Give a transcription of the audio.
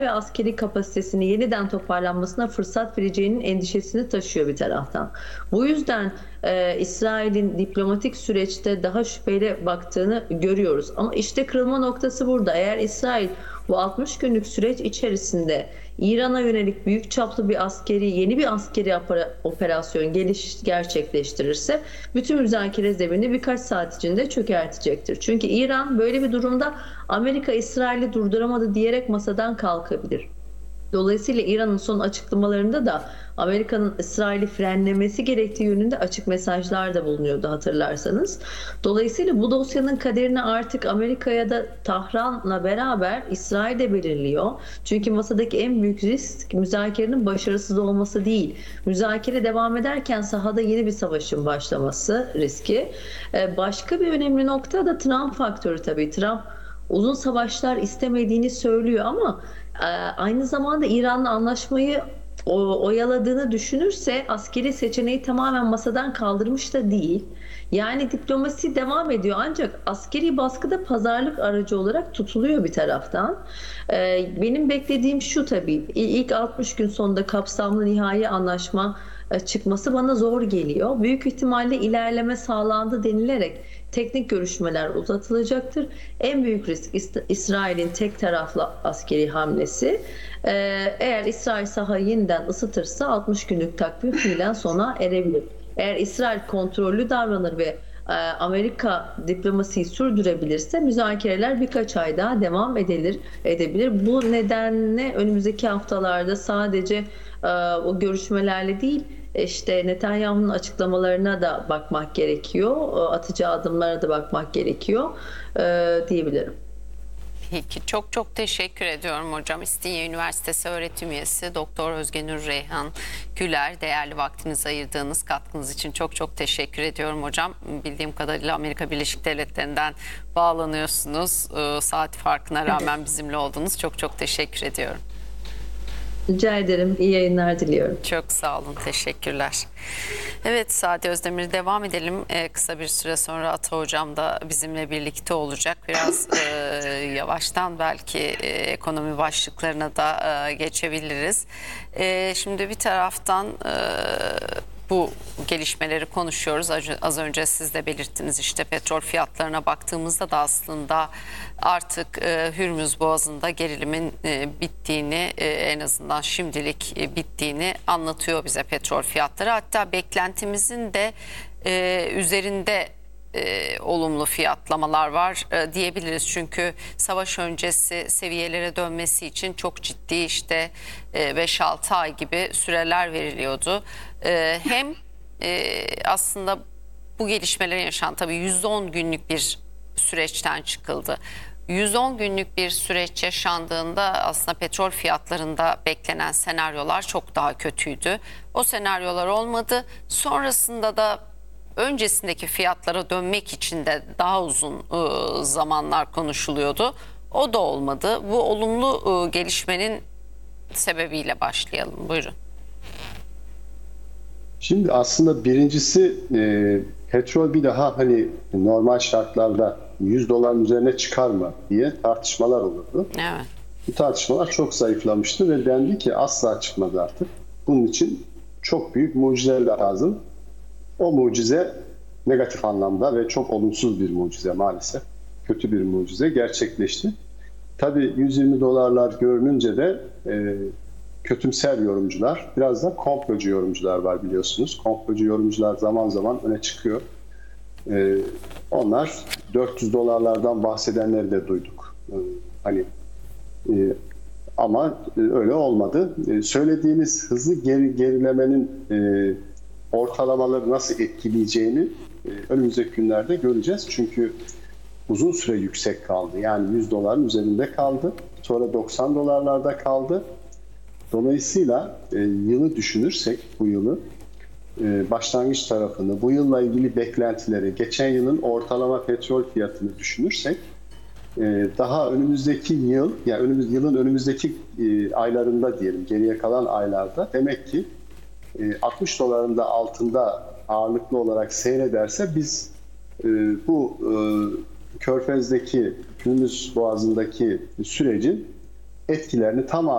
ve askeri kapasitesini yeniden toparlanmasına fırsat vereceğinin endişesini taşıyor bir taraftan. Bu yüzden İsrail'in diplomatik süreçte daha şüpheyle baktığını görüyoruz. Ama işte kırılma noktası burada. Eğer İsrail bu 60 günlük süreç içerisinde İran'a yönelik büyük çaplı yeni bir askeri operasyon gerçekleştirirse bütün müzakere zeminini birkaç saat içinde çökertecektir. Çünkü İran böyle bir durumda Amerika İsrail'i durduramadı diyerek masadan kalkabilir. Dolayısıyla İran'ın son açıklamalarında da Amerika'nın İsrail'i frenlemesi gerektiği yönünde açık mesajlar da bulunuyordu, hatırlarsanız. Dolayısıyla bu dosyanın kaderini artık Amerika ya da Tahran'la beraber İsrail de belirliyor. Çünkü masadaki en büyük risk müzakerenin başarısız olması değil. Müzakere devam ederken sahada yeni bir savaşın başlaması riski. Başka bir önemli nokta da Trump faktörü tabii. Trump uzun savaşlar istemediğini söylüyor ama aynı zamanda İran'la anlaşmayı oyaladığını düşünürse askeri seçeneği tamamen masadan kaldırmış da değil. Yani diplomasi devam ediyor ancak askeri baskıda pazarlık aracı olarak tutuluyor bir taraftan. Benim beklediğim şu, tabii ilk 60 gün sonunda kapsamlı nihai anlaşma çıkması bana zor geliyor. Büyük ihtimalle ilerleme sağlandı denilerek teknik görüşmeler uzatılacaktır. En büyük risk İsrail'in tek taraflı askeri hamlesi. Eğer İsrail sahayı yeniden ısıtırsa 60 günlük takvim fiilen sona erebilir. Eğer İsrail kontrollü davranır ve Amerika diplomasiyi sürdürebilirse müzakereler birkaç ay daha devam edebilir. Bu nedenle önümüzdeki haftalarda sadece o görüşmelerle değil, işte Netanyahu'nun açıklamalarına da bakmak gerekiyor, atacağı adımlara da bakmak gerekiyor diyebilirim. Peki, çok çok teşekkür ediyorum hocam. İstinye Üniversitesi öğretim üyesi Doktor Özgenür Reyhan Güler, değerli vaktinizi ayırdığınız katkınız için çok çok teşekkür ediyorum hocam. Bildiğim kadarıyla Amerika Birleşik Devletleri'nden bağlanıyorsunuz. Saat farkına rağmen bizimle oldunuz. Çok çok teşekkür ediyorum. Rica ederim. İyi yayınlar diliyorum. Çok sağ olun. Teşekkürler. Evet, Sade Özdemir, devam edelim. Kısa bir süre sonra Ata Hocam da bizimle birlikte olacak. Biraz yavaştan belki ekonomi başlıklarına da geçebiliriz. Şimdi bir taraftan bu gelişmeleri konuşuyoruz. Az önce siz de belirttiniz, işte petrol fiyatlarına baktığımızda da aslında artık Hürmüz Boğazı'nda gerilimin bittiğini, en azından şimdilik bittiğini anlatıyor bize petrol fiyatları. Hatta beklentimizin de üzerinde olumlu fiyatlamalar var diyebiliriz. Çünkü savaş öncesi seviyelere dönmesi için çok ciddi, işte 5-6 ay gibi süreler veriliyordu. Hem aslında bu gelişmelerin yaşanan, tabii 110 günlük bir süreçten çıkıldı. 110 günlük bir süreç yaşandığında aslında petrol fiyatlarında beklenen senaryolar çok daha kötüydü. O senaryolar olmadı. Sonrasında da öncesindeki fiyatlara dönmek için de daha uzun zamanlar konuşuluyordu. O da olmadı. Bu olumlu gelişmenin sebebiyle başlayalım. Buyurun. Şimdi aslında birincisi petrol bir daha hani normal şartlarda 100 doların üzerine çıkar mı diye tartışmalar olurdu. Evet. Bu tartışmalar çok zayıflamıştı ve dendi ki asla çıkmadı artık. Bunun için çok büyük mucize lazım. O mucize negatif anlamda ve çok olumsuz bir mucize maalesef. Kötü bir mucize gerçekleşti. Tabii 120 dolarlar görününce de kötümser yorumcular, biraz da komplocu yorumcular var biliyorsunuz. Komplocu yorumcular zaman zaman öne çıkıyor. Onlar 400 dolarlardan bahsedenleri de duyduk. Ama öyle olmadı. Söylediğiniz hızlı gerilemenin ortalamaları nasıl etkileyeceğini önümüzdeki günlerde göreceğiz. Çünkü uzun süre yüksek kaldı. Yani 100 doların üzerinde kaldı. Sonra 90 dolarlarda kaldı. Dolayısıyla yılı düşünürsek, bu yılı, başlangıç tarafını, bu yılla ilgili beklentileri, geçen yılın ortalama petrol fiyatını düşünürsek, daha önümüzdeki yıl, yani yılın önümüzdeki aylarında diyelim, geriye kalan aylarda demek ki 60 doların da altında ağırlıklı olarak seyrederse biz bu Körfez'deki, Hürmüz Boğazı'ndaki sürecin etkilerini tamamıyla